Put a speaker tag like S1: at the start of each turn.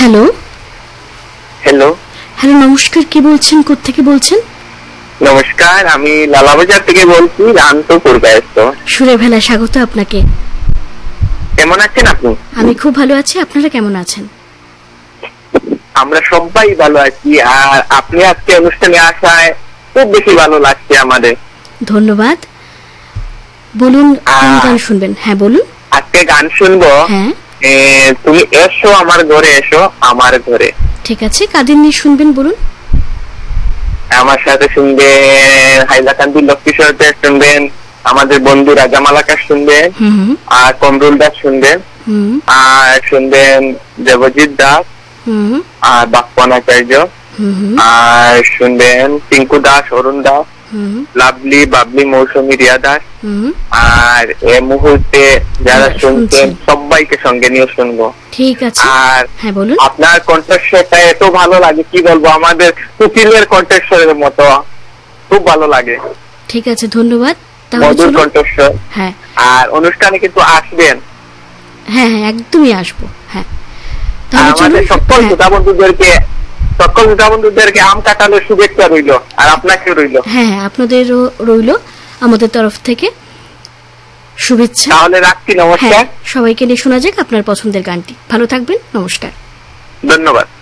S1: Hello
S2: hello
S1: hello, নমস্কার। কি বলছেন, কোত্থেকে বলছেন?
S2: নমস্কার, আমি লালাবাজার থেকে বলছি, রামপুর ব্যস্ত।
S1: সুরে ভেলা স্বাগত আপনাকে।
S2: কেমন আছেন আপনি?
S1: আমি খুব ভালো আছি, আপনারা কেমন আছেন?
S2: আমরা সবাই ভালো আছি, আর আপনি আজকে অনুষ্ঠানে আসায় খুব বেশি ভালো লাগছে আমাদের।
S1: ধন্যবাদ। বলুন কোন গান শুনবেন? হ্যাঁ বলুন।
S2: আজকে গান শুনবো।
S1: হ্যাঁ,
S2: তুমি এসো আমার ঘরে, এসো আমার ঘরে।
S1: ঠিক আছে, কাদের নিয়ে শুনবেন বলুন?
S2: আমার সাথে শুনবেন হাইলাকান্দি লক্ষ্মী সরকার শুনবেন, আমাদের বন্ধু রাজামাল আকাশ শুনবেন, আর কমরুল দাস শুনবেন, আর শুনবেন দেবজিৎ দাস, আর বাপ্পন আচার্য, আর শুনবেন টিঙ্কু দাস, অরুণ দাস, লাভলি বাবলি, মৌসুমী, রিয়া দাস। আর এই মুহূর্তে যারা শুনছেন সবাইকে সঙ্গে নিয়ে শুনবো।
S1: ঠিক আছে। আর হ্যাঁ বলুন।
S2: আপনার কণ্ঠস্বরটা এত ভালো লাগে, কি বলবো, আমাদের কুকিলের কণ্ঠস্বরের মতো, খুব ভালো লাগে।
S1: ঠিক আছে, ধন্যবাদ।
S2: মধুর কণ্ঠস্বর।
S1: হ্যাঁ,
S2: আর অনুষ্ঠানে কিন্তু আসবেন।
S1: হ্যাঁ হ্যাঁ, একদমই আসবো। হ্যাঁ,
S2: আমাদের সকল শ্রোতা বন্ধুদেরকে আম কাটানোর শুভেচ্ছা রইল, আর আপনাকেও রইল।
S1: হ্যাঁ, আপনাদেরও রইল আমাদের তরফ থেকে শুভেচ্ছা।
S2: তাহলে রাখছি, নমস্কার।
S1: সবাইকে নিয়ে শোনা যাক আপনার পছন্দের গানটি। ভালো থাকবেন, নমস্কার,
S2: ধন্যবাদ।